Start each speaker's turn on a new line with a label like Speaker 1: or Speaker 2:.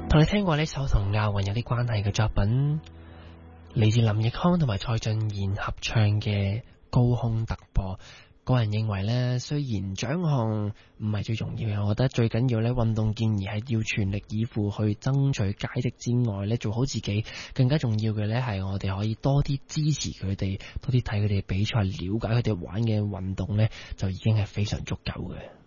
Speaker 1: 同你聽過呢首同亞運有啲關係嘅作品，嚟自林奕匡同埋蔡俊彥合唱嘅《高空突破》。個人認為呢，雖然獎項唔係最重要嘅，我覺得最緊要呢，運動健兒係要全力以赴去爭取佳績之外呢，做好自己，更加重要嘅呢係我哋可以多啲支持佢哋，多啲睇佢哋比賽，了解佢哋玩嘅運動呢，就已經係非常足夠嘅。